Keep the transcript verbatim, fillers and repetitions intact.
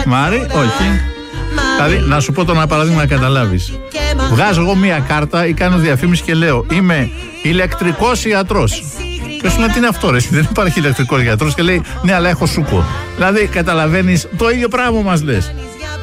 Μάρι, όχι. Δηλαδή, να σου πω τώρα ένα παράδειγμα να καταλάβεις. Βγάζω εγώ μία κάρτα ή κάνω διαφήμιση και λέω είμαι ηλεκτρικός ιατρός. Και σου λέει τι είναι αυτό, ρε, δεν υπάρχει ηλεκτρικός γιατρός. Και λέει ναι, αλλά έχω σούκο. Δηλαδή, καταλαβαίνεις, το ίδιο πράγμα μας λες.